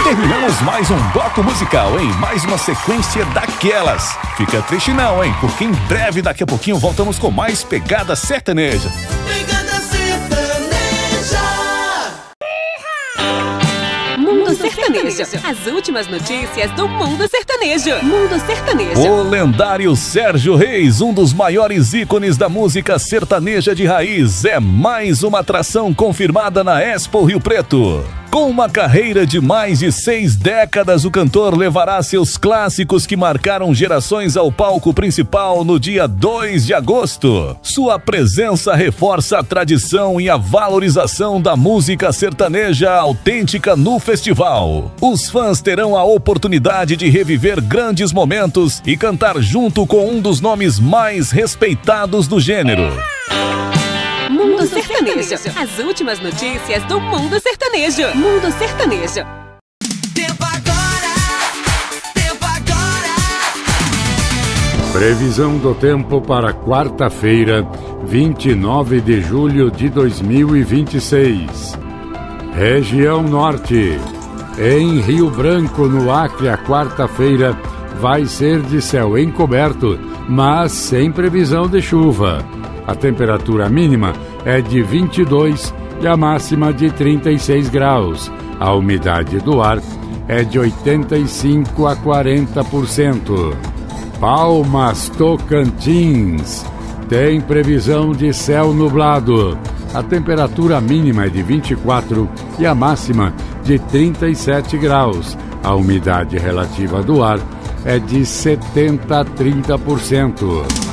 Terminamos mais um bloco musical, hein? Mais uma sequência daquelas. Fica triste não, hein? Porque em breve, daqui a pouquinho, voltamos com mais Pegada Sertaneja. Pegada Sertaneja. Mundo Sertanejo. As últimas notícias do Mundo Sertanejo. Mundo Sertanejo. O lendário Sérgio Reis, um dos maiores ícones da música sertaneja de raiz, é mais uma atração confirmada na Expo Rio Preto. Com uma carreira de mais de 6 décadas, o cantor levará seus clássicos que marcaram gerações ao palco principal no dia 2 de agosto. Sua presença reforça a tradição e a valorização da música sertaneja autêntica no festival. Os fãs terão a oportunidade de reviver grandes momentos e cantar junto com um dos nomes mais respeitados do gênero. Mundo Sertanejo. As últimas notícias do Mundo Sertanejo. Mundo Sertanejo. Tempo agora. Tempo agora. Previsão do tempo para quarta-feira, 29 de julho de 2026. Região Norte. Em Rio Branco, no Acre, a quarta-feira vai ser de céu encoberto, mas sem previsão de chuva. A temperatura mínima é de 22 e a máxima de 36 graus. A umidade do ar é de 85 a 40%. Palmas, Tocantins. Tem previsão de céu nublado. A temperatura mínima é de 24 e a máxima de 37 graus. A umidade relativa do ar é de 70 a 30%.